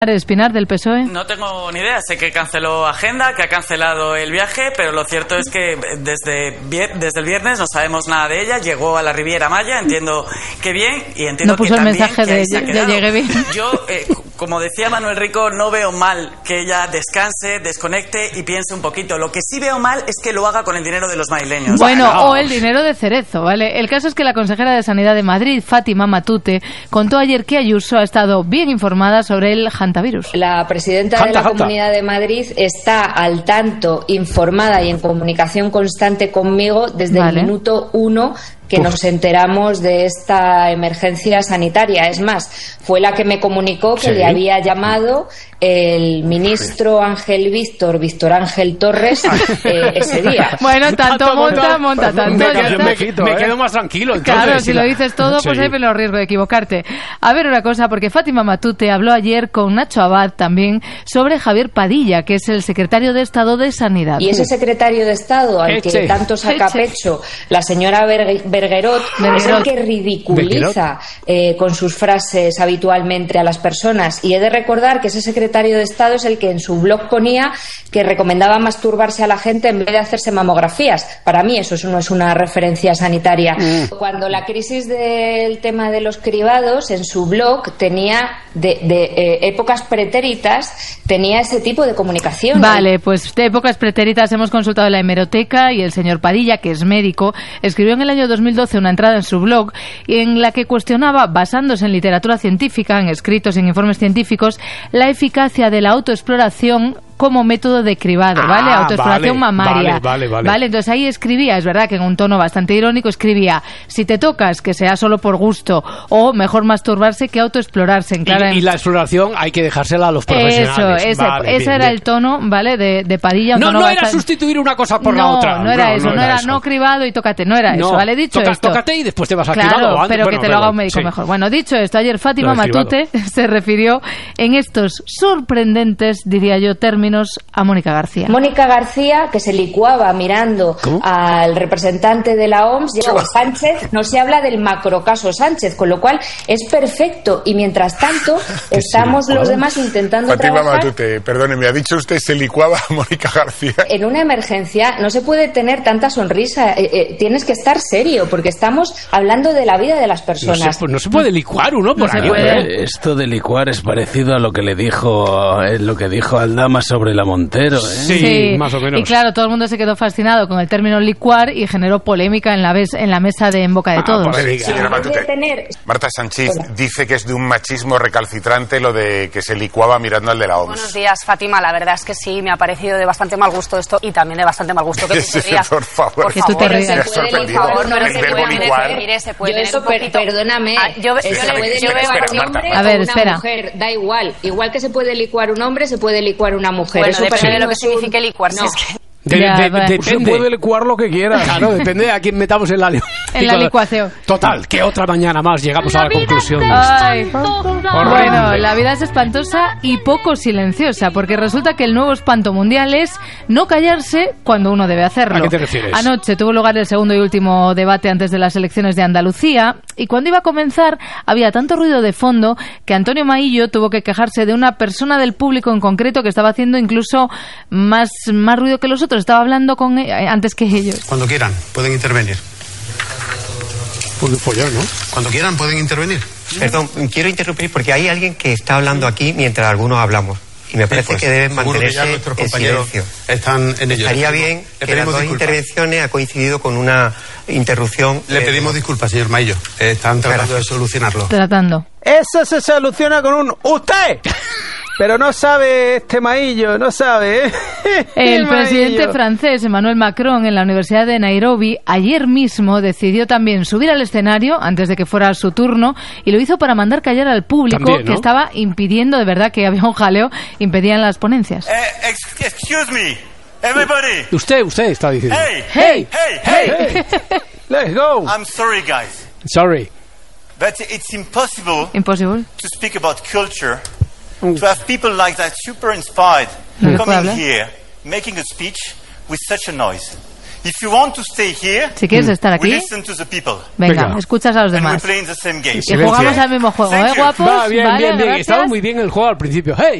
Espinar del PSOE? No tengo ni idea, sé que canceló agenda, que ha cancelado el viaje, pero lo cierto es que desde el viernes no sabemos nada de ella. Llegó a la Riviera Maya, entiendo que bien, y entiendo no puso que el también mensaje que de ya llegué bien. Yo, como decía Manuel Rico, no veo mal que ella descanse, desconecte y piense un poquito. Lo que sí veo mal es que lo haga con el dinero de los madrileños. Bueno, o el dinero de Cerezo, ¿vale? El caso es que la consejera de Sanidad de Madrid, Fátima Matute, contó ayer que Ayuso ha estado bien informada sobre el hantavirus. La presidenta de la Comunidad de Madrid está al tanto, informada y en comunicación constante conmigo desde el minuto 1 que nos enteramos de esta emergencia sanitaria. Es más, fue la que me comunicó que le había llamado el ministro Víctor Ángel Torres ese día. Bueno, tanto monta tanto. Me quedo más tranquilo. Entonces, claro, si lo dices todo, pues hay menos riesgo de equivocarte. A ver una cosa, porque Fátima Matute habló ayer con Nacho Abad también sobre Javier Padilla, que es el secretario de Estado de Sanidad. Y ese secretario de Estado al que tanto saca pecho la señora Bergerot es el que ridiculiza con sus frases habitualmente a las personas. Y he de recordar que ese secretario de Estado es el que en su blog ponía que recomendaba masturbarse a la gente en vez de hacerse mamografías. Para mí eso no es una referencia sanitaria. Cuando la crisis del tema de los cribados, en su blog tenía de épocas pretéritas, tenía ese tipo de comunicación. Vale, pues de épocas pretéritas hemos consultado la hemeroteca y el señor Padilla, que es médico, escribió en el año 2012 una entrada en su blog en la que cuestionaba, basándose en literatura científica, en escritos, en informes científicos, la eficacia de la autoexploración como método de cribado, ¿vale? Autoexploración mamaria. Vale, entonces ahí escribía, es verdad que en un tono bastante irónico, escribía, si te tocas, que sea solo por gusto, o mejor masturbarse que autoexplorarse. Y la exploración hay que dejársela a los profesionales. Eso, ese era el tono, ¿vale? De Padilla. No era sustituir una cosa por la otra. No era eso, no era cribado y tócate, no era eso, ¿vale? Dicho esto. Tócate y después te vas a cribado. Claro, pero que te lo haga un médico mejor. Bueno, dicho esto, ayer Fátima Matute se refirió en estos sorprendentes, diría yo, términos a Mónica García. Mónica García, que se licuaba mirando al representante de la OMS, Diego Sánchez, no se habla del macrocaso Sánchez, con lo cual es perfecto. Y mientras tanto, estamos los demás intentando Fátima trabajar. Matute, perdóneme, ha dicho usted se licuaba a Mónica García. En una emergencia no se puede tener tanta sonrisa, tienes que estar serio, porque estamos hablando de la vida de las personas. No se puede licuar uno por ahí. Esto de licuar es parecido a lo que dijo Aldama sobre la Montero, ¿eh? Sí, más o menos. Y claro, todo el mundo se quedó fascinado con el término licuar y generó polémica en la mesa de En Boca de Todos. Señora Matute, Marta Sanchís dice que es de un machismo recalcitrante lo de que se licuaba mirando al de la OMS. Buenos días, Fátima. La verdad es que sí, me ha parecido de bastante mal gusto esto y también de bastante mal gusto que tú te rías. Por favor, que tú te rías. Se puede tener un poquito. Perdóname. Yo veo un hombre a ver, o espera. una mujer, da igual. Igual que se puede licuar un hombre, se puede licuar una mujer. Bueno, eso depende de lo que signifique licuar. No. Depende. Se puede licuar lo que quiera. Claro, depende de a quién metamos en la licuación. Total, que otra mañana más llegamos a la conclusión. Bueno, la vida es espantosa y poco silenciosa, porque resulta que el nuevo espanto mundial es no callarse cuando uno debe hacerlo. ¿A qué te refieres? Anoche tuvo lugar el segundo y último debate antes de las elecciones de Andalucía, y cuando iba a comenzar había tanto ruido de fondo que Antonio Maillo tuvo que quejarse de una persona del público en concreto que estaba haciendo incluso más ruido que los otros. Estaba hablando con antes que ellos. Cuando quieran, pueden intervenir. Pues yo, ¿no? Cuando quieran, pueden intervenir. Perdón, quiero interrumpir porque hay alguien que está hablando aquí mientras algunos hablamos. Y me parece que deben mantenerse en silencio. Están en ello. Estaría bien que las dos intervenciones ha coincidido con una interrupción. Le pedimos disculpas, señor Maillo. Están tratando de solucionarlo. Eso se soluciona con un ¡usted! Pero no sabe este Maillo, no sabe, ¿eh? El presidente francés Emmanuel Macron en la Universidad de Nairobi ayer mismo decidió también subir al escenario antes de que fuera su turno y lo hizo para mandar callar al público también, ¿no? Que estaba impidiendo, de verdad que había un jaleo, impedían las ponencias. Excuse me, everybody. Usted está diciendo. Hey. Let's go. I'm sorry, guys. Sorry. But it's impossible to speak about culture. To have people like that super inspired coming here, making a speech with such a noise. Si quieres estar aquí, venga, escuchas a los demás. Y jugamos al mismo juego, ¿eh, guapos? Va, bien, vale, bien, bien. Gracias. Estaba muy bien el juego al principio. ¡Hey!